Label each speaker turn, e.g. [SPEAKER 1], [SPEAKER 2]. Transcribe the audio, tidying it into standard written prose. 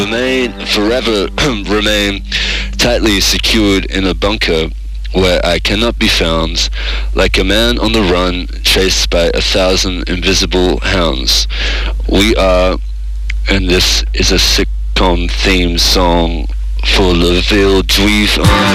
[SPEAKER 1] forever remain tightly secured in a bunker where I cannot be found, like a man on the run, chased by 1,000 invisible hounds. We are, and this is a sitcom theme song for Le Ville Juif.